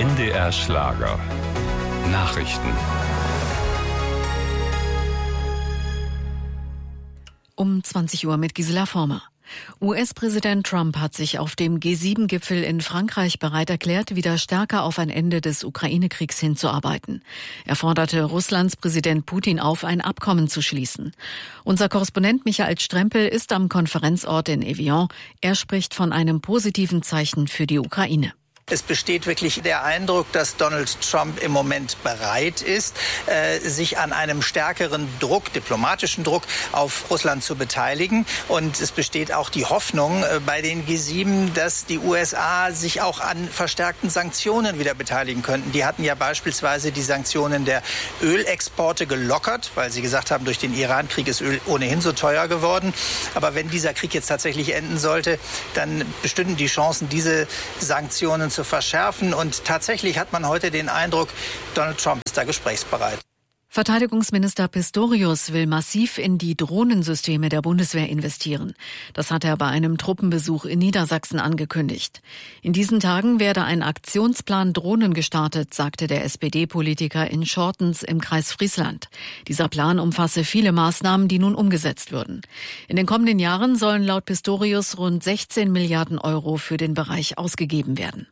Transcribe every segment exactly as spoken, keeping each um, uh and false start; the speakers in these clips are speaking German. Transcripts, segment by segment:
N D R Schlager. Nachrichten. Um zwanzig Uhr mit Gisela Former. U S-Präsident Trump hat sich auf dem G sieben Gipfel in Frankreich bereit erklärt, wieder stärker auf ein Ende des Ukraine-Kriegs hinzuarbeiten. Er forderte Russlands Präsident Putin auf, ein Abkommen zu schließen. Unser Korrespondent Michael Strempel ist am Konferenzort in Evian. Er spricht von einem positiven Zeichen für die Ukraine. Es besteht wirklich der Eindruck, dass Donald Trump im Moment bereit ist, äh, sich an einem stärkeren Druck, diplomatischen Druck auf Russland zu beteiligen. Und es besteht auch die Hoffnung äh, bei den G sieben, dass die U S A sich auch an verstärkten Sanktionen wieder beteiligen könnten. Die hatten ja beispielsweise die Sanktionen der Ölexporte gelockert, weil sie gesagt haben, durch den Iran-Krieg ist Öl ohnehin so teuer geworden. Aber wenn dieser Krieg jetzt tatsächlich enden sollte, dann bestünden die Chancen, diese Sanktionen zu verschärfen. Und tatsächlich hat man heute den Eindruck, Donald Trump ist da gesprächsbereit. Verteidigungsminister Pistorius will massiv in die Drohnensysteme der Bundeswehr investieren. Das hat er bei einem Truppenbesuch in Niedersachsen angekündigt. In diesen Tagen werde ein Aktionsplan Drohnen gestartet, sagte der S P D-Politiker in Schortens im Kreis Friesland. Dieser Plan umfasse viele Maßnahmen, die nun umgesetzt würden. In den kommenden Jahren sollen laut Pistorius rund sechzehn Milliarden Euro für den Bereich ausgegeben werden.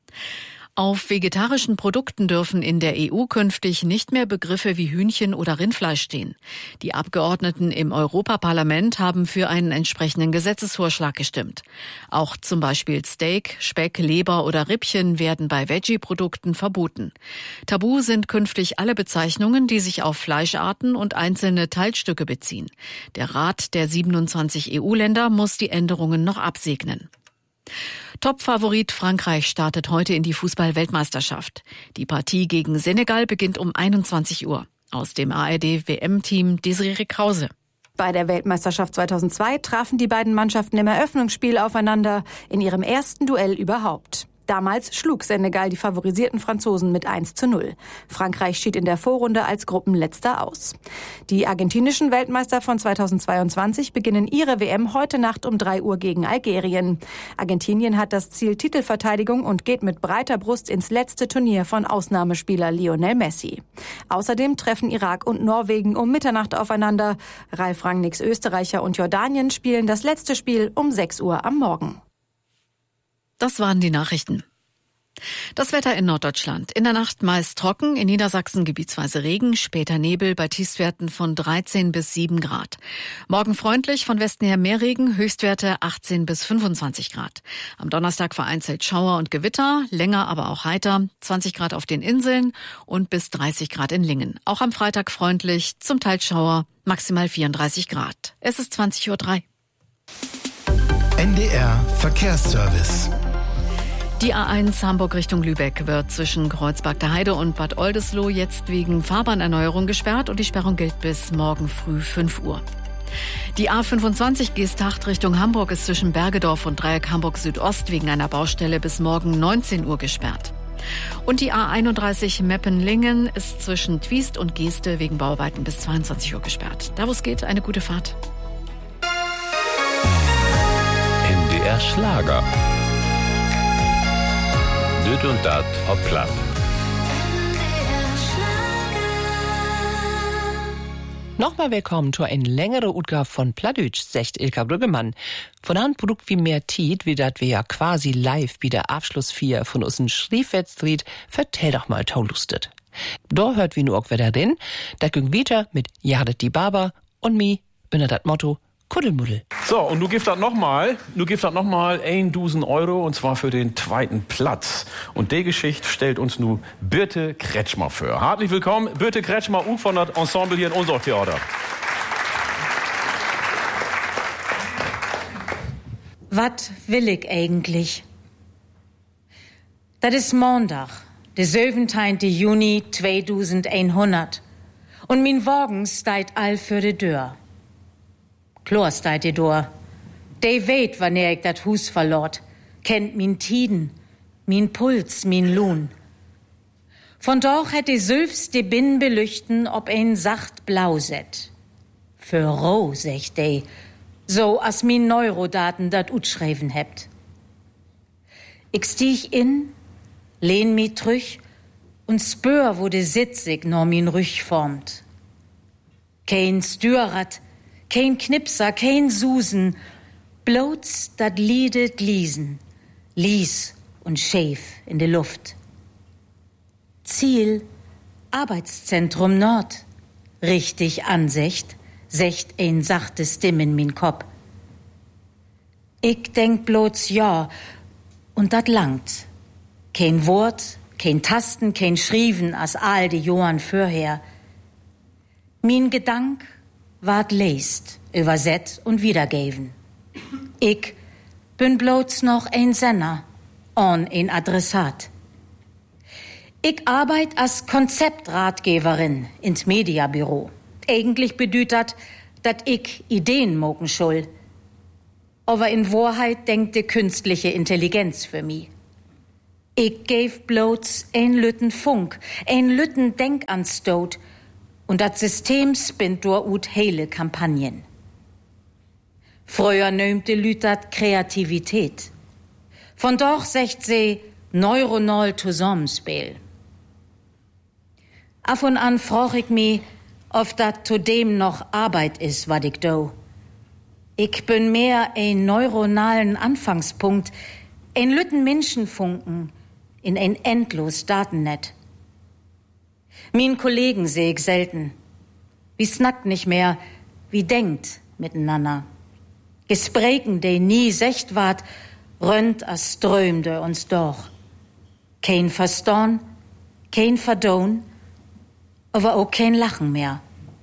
Auf vegetarischen Produkten dürfen in der E U künftig nicht mehr Begriffe wie Hühnchen oder Rindfleisch stehen. Die Abgeordneten im Europaparlament haben für einen entsprechenden Gesetzesvorschlag gestimmt. Auch zum Beispiel Steak, Speck, Leber oder Rippchen werden bei Veggie-Produkten verboten. Tabu sind künftig alle Bezeichnungen, die sich auf Fleischarten und einzelne Teilstücke beziehen. Der Rat der siebenundzwanzig E U-Länder muss die Änderungen noch absegnen. Top-Favorit Frankreich startet heute in die Fußball-Weltmeisterschaft. Die Partie gegen Senegal beginnt um einundzwanzig Uhr. Aus dem A R D-W M-Team Desiree Krause. Bei der Weltmeisterschaft zweitausendzwei trafen die beiden Mannschaften im Eröffnungsspiel aufeinander, in ihrem ersten Duell überhaupt. Damals schlug Senegal die favorisierten Franzosen mit eins zu null. Frankreich schied in der Vorrunde als Gruppenletzter aus. Die argentinischen Weltmeister von zweitausendzweiundzwanzig beginnen ihre W M heute Nacht um drei Uhr gegen Algerien. Argentinien hat das Ziel Titelverteidigung und geht mit breiter Brust ins letzte Turnier von Ausnahmespieler Lionel Messi. Außerdem treffen Irak und Norwegen um Mitternacht aufeinander. Ralf Rangnicks Österreicher und Jordanien spielen das letzte Spiel um sechs Uhr am Morgen. Das waren die Nachrichten. Das Wetter in Norddeutschland. In der Nacht meist trocken, in Niedersachsen gebietsweise Regen, später Nebel bei Tiefstwerten von dreizehn bis sieben Grad. Morgen freundlich, von Westen her mehr Regen, Höchstwerte achtzehn bis fünfundzwanzig Grad. Am Donnerstag vereinzelt Schauer und Gewitter, länger aber auch heiter, zwanzig Grad auf den Inseln und bis dreißig Grad in Lingen. Auch am Freitag freundlich, zum Teil Schauer, maximal vierunddreißig Grad. Es ist zwanzig Uhr drei. N D R Verkehrsservice. Die A eins Hamburg Richtung Lübeck wird zwischen Kreuzberg der Heide und Bad Oldesloe jetzt wegen Fahrbahnerneuerung gesperrt und die Sperrung gilt bis morgen früh fünf Uhr. Die A fünfundzwanzig Geesthacht Richtung Hamburg ist zwischen Bergedorf und Dreieck Hamburg Südost wegen einer Baustelle bis morgen neunzehn Uhr gesperrt. Und die A einunddreißig Meppen-Lingen ist zwischen Twiest und Geeste wegen Bauarbeiten bis zweiundzwanzig Uhr gesperrt. Da wo es geht, eine gute Fahrt. N D R Schlager. Düt und dat ob platt. Nochmal willkommen zu ein längere Utgabe von Plattdütsch, sagt Ilka Brüggemann. Von einem Produkt wie mehr Tiet, wie dat wir ja quasi live wie der Abschluss vier von unseren Schriefwettstreet, vertell doch mal taulustet. Da hört wie nur auch wieder drin, da ging weiter mit Jadet die Barber und mi, unter dat Motto, Kuddelmuddel. So, und du gibst das nochmal, du gibst das nochmal tausend Euro, und zwar für den zweiten Platz. Und die Geschichte stellt uns nu Birte Kretschmer vor. Herzlich willkommen, Birte Kretschmer, U von das Ensemble hier in unserem Theater. Was will ich eigentlich? Das ist Montag, der siebzehnten Juni zweitausendeinhundert. Und mein Wagen steht all für die Tür. Klar steht die Tür. Die weet, wann ich das Hus verlor, kennt min Tiden, min Puls, min Lohn. Von doch hätt die Sülfs die Binnen belüchten, ob ein sacht blau set. Für roh, sagt die, so as min Neurodaten dat utschreiben hebt. Ich stieg in, lehn mi trüch und spür, wo de Sitzig nur min Rüch formt. Kein Stürrad, kein Knipser, kein Susen, bloß dat liedet Liesen, lies und schäf in de Luft. Ziel, Arbeitszentrum Nord, richtig Ansicht, secht ein sachte Stimm in min Kopf. Ich denk bloß ja, und dat langt. Kein Wort, kein Tasten, kein Schrieven as all die Johann vorher. Min Gedank ward lest, überset und wiedergeben. Ich bin bloß noch ein Senner, on ein Adressat. Ich arbeit als Konzeptratgeberin ins Mediabüro. Eigentlich bedeutet, dat ich Ideen mogen schul. Aber in Wahrheit denkt die künstliche Intelligenz für mich. Ich gäf bloß ein Lütten Funk, ein Lütten Denkanstot und das System spinnt durch ut hele Kampagnen. Früher nömte Lütert Kreativität. Von doch secht sie neuronal Zusammenspiel. Af und an froch ich mi, ob dat zudem noch Arbeit is, wat ich do. Ich bin mehr ein neuronalen Anfangspunkt, ein Lütten Menschenfunken in ein endlos Datennet. Min Kollegen seh ich selten. Wie snackt nicht mehr, wie denkt miteinander. Gesprächen, de nie secht ward, rönt as strömde uns doch. Kein Verstorn, kein Verdohn, aber auch kein Lachen mehr.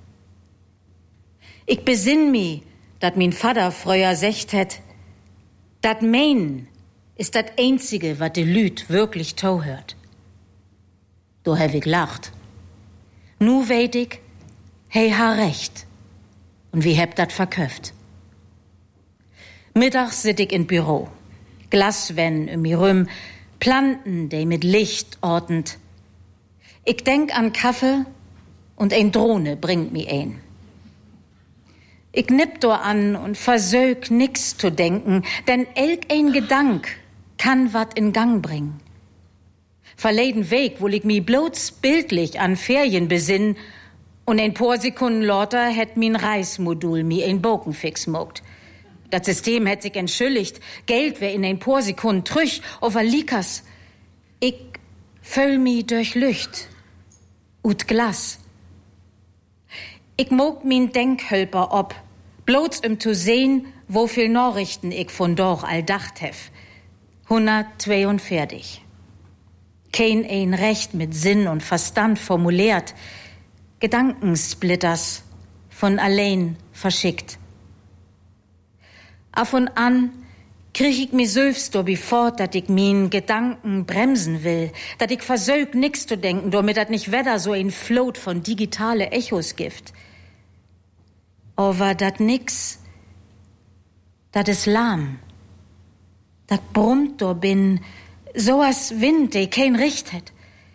Ich besinn mi, dat min Vater früher secht het, dat Meinen ist dat einzige, wat de Lüt wirklich tau hört. Do hab ich lacht. Nu weet ich, hey ha recht. Und wie heb dat verköft. Mittags sit ich in Büro. Glaswänn um mir rum, Planten, de mit Licht ordend. Ich denk an Kaffee und ein Drohne bringt mi ein. Ich nipp do an und versög nix zu denken, denn elk ein Gedank kann wat in Gang bringen. Verleden Weg, wo ich mi bloß bildlich an Ferien besinn und ein paar Sekunden lauter hätt min Reismodul mi ein Bogenfix mogt. Das System hätt sich entschuldigt, Geld wär in ein paar Sekunden trüch, over Likas. Ich füll mi durch Lücht ut Glas. Ich mog min Denkhölper ob, bloß um zu sehen, wo viel Nachrichten ich von doch all dacht hef. hundertzweiundvierzig. Kein ein Recht mit Sinn und Verstand formuliert, Gedankensplitters von allein verschickt. Af und an krieg ich mi selbst dobi fort, dat ich min Gedanken bremsen will, dat ich versög nix zu denken, damit dat nicht wedder so ein Float von digitale Echos gibt. Aber dat nix, dat is lahm, dat brummt do bin, so as Wind, de kein Richt het.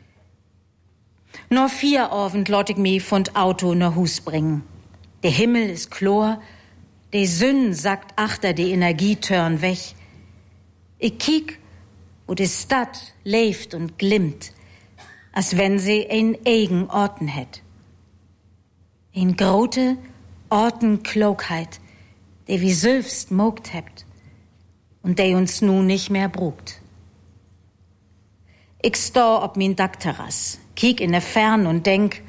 Nur vier Abend lot ich mi von Auto nach Hus bringen. Der Himmel ist chlor, de Sünn sagt achter de Energietörn weg. Ich kiek, wo de Stadt lebt und glimmt, als wenn sie ein eigen Orten hätt. Ein grote Ortenklugheit, de wie selbst mogt hebt und de uns nu nicht mehr brugt. Ich steh ob min Dachterrass, kiek in der Fern und denk,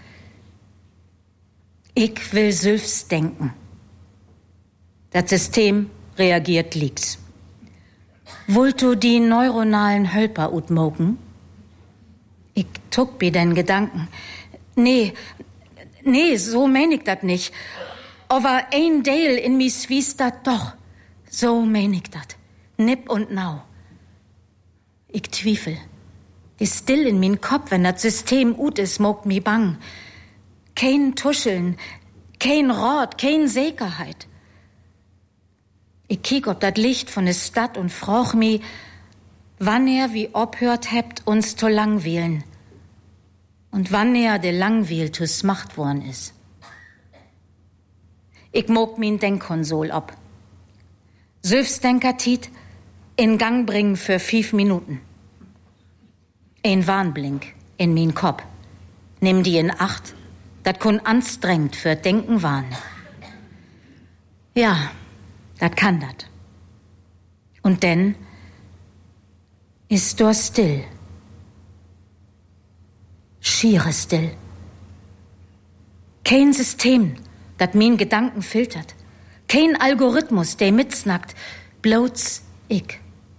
ich will selbst denken. Das System reagiert lieks. Wollt du die neuronalen Hölper utmogen? Ich tuck bi den Gedanken. Nee, nee, so mein ich dat nicht. Aber ein Teil in mi swies dat doch. So mein ich dat. Nipp und nau. Ich zwiefel. Ist still in min Kopf, wenn dat System ut is, mogt mi bang. Kein Tuscheln, kein Rot, kein Sicherheit. Ich kiek ob dat Licht von der Stadt und froch mi, wann er wie obhört hebt uns zu langweilen und wann er de Langweil tus Macht worden is. Ich mog min Denkkonsol ob. Selbstdenkertit in Gang bringen für fünf Minuten. Ein Warnblink in min Kopf. Nimm die in Acht. Dat kun anstrengend für Denken waren. Ja, dat kann dat. Und denn ist dor still. Schiere still. Kein System, dat min Gedanken filtert. Kein Algorithmus, der mitsnackt. Bloß ich.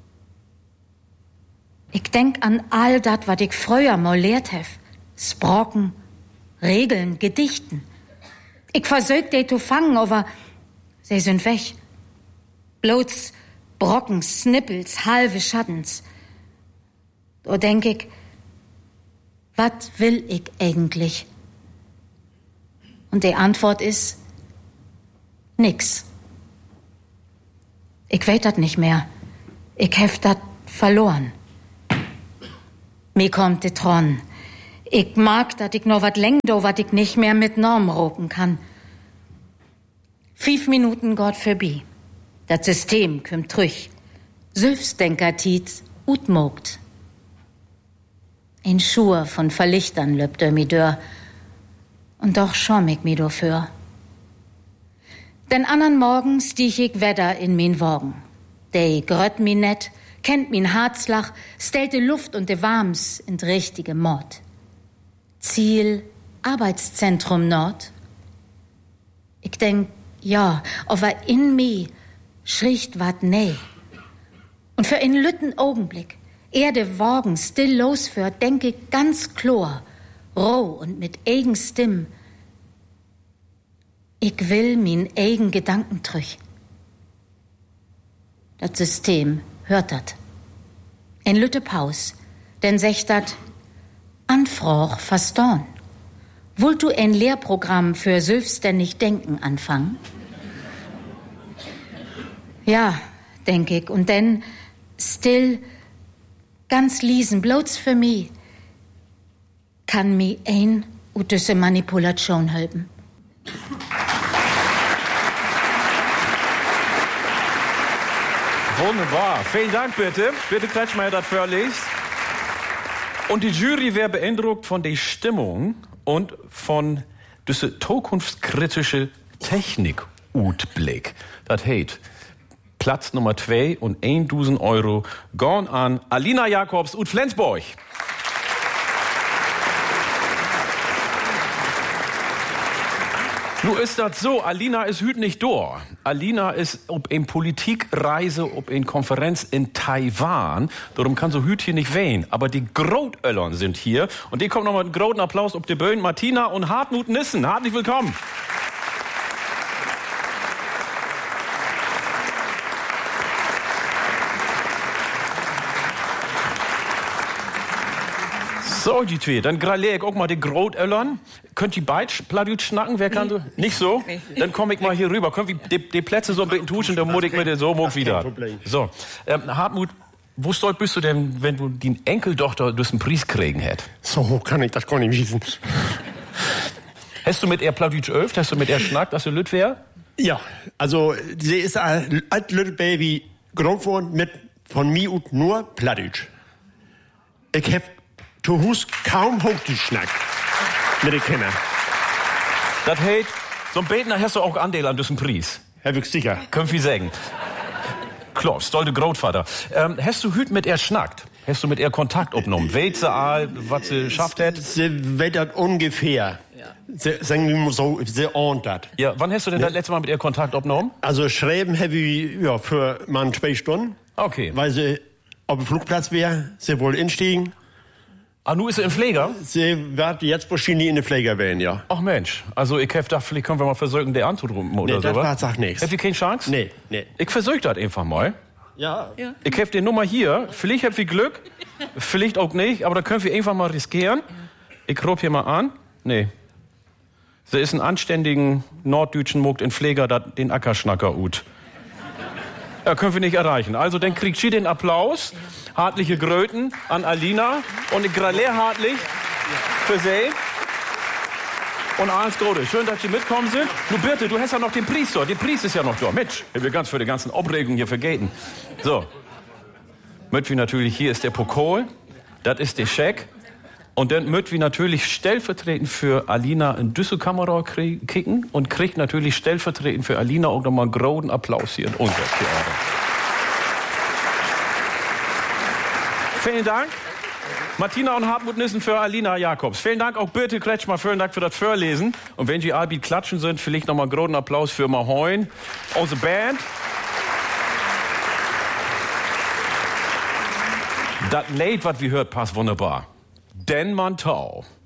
Ich denk an all dat, wat ich früher mal lehrt hef. Sprocken, Regeln, Gedichten. Ich versög die zu fangen, aber sie sind weg. Bloß Brocken, Snippels, halbe Schattens. Da denk ich, wat will ich eigentlich? Und die Antwort ist, nix. Ich weet dat nicht mehr. Ich hef dat verloren. Mir kommt de Tron. Ich mag, dat ich noch wat lenk do, wat ich nicht mehr mit Norm roken kann. Fünf Minuten Gott vorbei. Das System kümmt trüch. Sülfsdenkertit utmogt. Ein Schur von Verlichtern löbt er mi dör. Und doch schäum ich mi dafür. Denn andern Morgen stieg ich Wetter in min Wagen. Dei grött mi net, kennt min Herzlach, stellt de Luft und de Warms in d richtige Mord. Ziel Arbeitszentrum Nord. Ich denk, ja, aber in mi schricht wat nee. Und für einen lütten Augenblick, Erde Wagen still losführt, denk ich ganz klar, roh und mit eigen Stimm. Ich will min eigen Gedanken trüch. Das System hört dat. Ein lütte Paus, denn sech dat, Anfrauch verstorn. Wollt du ein Lehrprogramm für selbstständig Denken anfangen? Ja, denk ich. Und denn still, ganz liesen, bloß für mi, kann mi ein ut düsse Manipulation helfen. Wunderbar. Vielen Dank, bitte. Bitte Kretschmer das vorliest. Und die Jury wäre beeindruckt von der Stimmung und von dieser zukunftskritische Technik-Utblick. Das heißt, Platz Nummer zwei und tausend Euro gone an Alina Jacobs ut Flensburg. Nu ist das so, Alina ist hüt nicht da. Alina ist ob in Politikreise, ob in Konferenz in Taiwan. Darum kann so hüt hier nicht wehen. Aber die Grotöllern sind hier. Und die kommen nochmal einen großen Applaus auf die Bühne. Martina und Hartmut Nissen. Herzlich willkommen. So, die zwei. Dann gratuliere ich auch mal die Grotöllern. Könnt ihr beide Plattdeutsch schnacken? Wer kann nee. so? Nicht so? Nee. Dann komme ich mal hier rüber. Können wir die, die Plätze so ein bisschen tuschen, dann muss ich mit dir so morgen wieder. So, ähm, Hartmut, wo stolz bist du denn, wenn du die Enkeltochter durch den Preis kriegen hätt? So hoch kann ich das gar nicht wissen. Hast du mit ihr Plattdeutsch öft? Hast du mit ihr schnackt, dass du Lüt wär? Ja, also sie ist ein alt little Baby groß geworden mit von mir und nur Plattdeutsch. Ich hab zu Hus kaum hochgeschnackt mit den Kindern. Das heißt, so ein Betner hast du auch Anteil an diesem Preis. Herr Wix sicher. Können wir sagen. Klar, stolze Großvater. Ähm, hast du hüt mit ihr schnackt? Hast du mit ihr Kontakt aufgenommen? Weet sie all, was sie schafft hat? Sie weet das ungefähr. Ja. Sie, sagen wir mal so, sie ahnt das. Ja, wann hast du denn ja. das letzte Mal mit ihr Kontakt aufgenommen? Also schreiben habe ich, ja, für mal zwei Stunden. Okay. Weil sie auf dem Flugplatz wäre, sie wohl instiegen. Ah, nu ist sie im Pfleger? Sie wird jetzt wahrscheinlich in den Pfleger werden, ja. Ach Mensch, also ich hab da, vielleicht können wir mal versuchen, der anzudrücken oder nee, so. Nee, das sagt nichts. Habt ihr keine Chance? Nee, nee. Ich versuch das einfach mal. Ja. ja. Ich hab die Nummer hier, vielleicht habt ihr Glück, vielleicht auch nicht, aber da können wir einfach mal riskieren. Ich ruf hier mal an. Nee. Sie ist ein anständigen norddeutschen Muckt in Pfleger, dat den Ackerschnacker ut. Ja, können wir nicht erreichen. Also, dann kriegt sie den Applaus. Hartliche Gröten an Alina. Und ich gratuliere hartlich für sie. Und alles Gute. Schön, dass Sie mitkommen sind. Du bitte, du hast ja noch den Priester. Der Priester ist ja noch da. Mensch, ich will ganz für die ganzen Aufregungen hier vergeten. So. Mit wie natürlich, hier ist der Pokal. Das ist der Scheck. Und dann möchten wir natürlich stellvertretend für Alina in Düsselkamera kicken und kriegt natürlich stellvertretend für Alina auch nochmal einen großen Applaus hier in unser Theater. Vielen Dank. Martina und Hartmut Nissen für Alina Jacobs. Vielen Dank auch Birte Kretschmer. Vielen Dank für das Vorlesen. Und wenn Sie Albit klatschen sind, vielleicht nochmal einen großen Applaus für Mahoin, unsere Band. Das Lied, was wir hört, passt wunderbar. Den Mantau.